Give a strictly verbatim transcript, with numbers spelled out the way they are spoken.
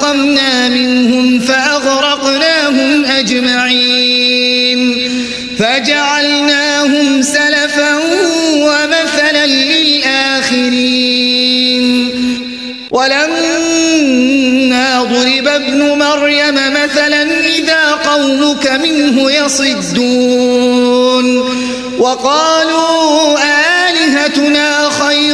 فانتقمنا منهم فأغرقناهم أجمعين فجعلناهم سلفا ومثلا للآخرين ولما ضرب ابن مريم مثلا إذا قومك منه يصدون وقالوا آلهتنا خير